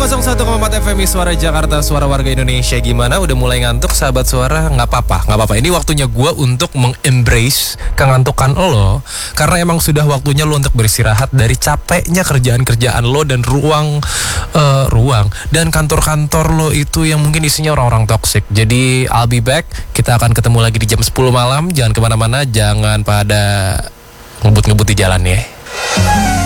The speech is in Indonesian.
101,4 FM Suara Jakarta, suara warga Indonesia. Gimana? Udah mulai ngantuk sahabat suara? Nggak apa-apa. Ini waktunya gue untuk mengembrace kengantukan lo. Karena emang sudah waktunya lo untuk beristirahat dari capeknya kerjaan-kerjaan lo dan ruang dan kantor-kantor lo itu yang mungkin isinya orang-orang toksik. Jadi I'll be back. Kita akan ketemu lagi di jam 10 malam. Jangan kemana-mana. Jangan pada ngebut-ngebut di jalan ya.